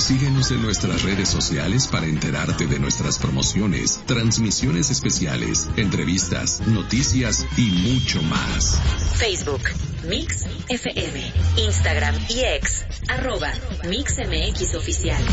Síguenos en nuestras redes sociales para enterarte de nuestras promociones, transmisiones especiales, entrevistas, noticias y mucho más. Facebook, Mix FM, Instagram y X, @MixMX Oficial.